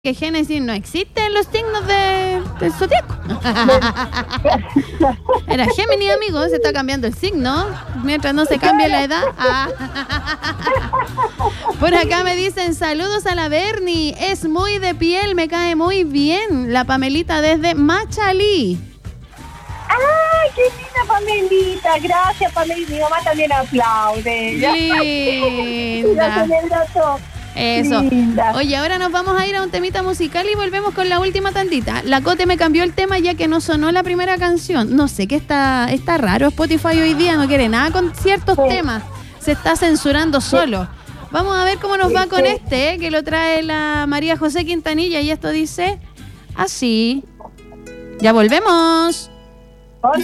que Génesis no existe en los signos del zodiaco. Era Géminis, amigo, se está cambiando el signo. Mientras no se cambie la edad. Por acá me dicen, saludos a la Berni, es muy de piel, me cae muy bien. La Pamelita desde Machalí. ¡Ay, qué linda Pamelita! Gracias, Pamelita. Mi mamá también aplaude. Linda. Eso. Linda. Oye, ahora nos vamos a ir a un temita musical y volvemos con la última tandita. La Cote me cambió el tema ya que no sonó la primera canción. No sé qué está raro Spotify hoy día, no quiere nada con ciertos temas. Se está censurando solo. Vamos a ver cómo nos va con este, que lo trae la María José Quintanilla y esto dice así. Ya volvemos.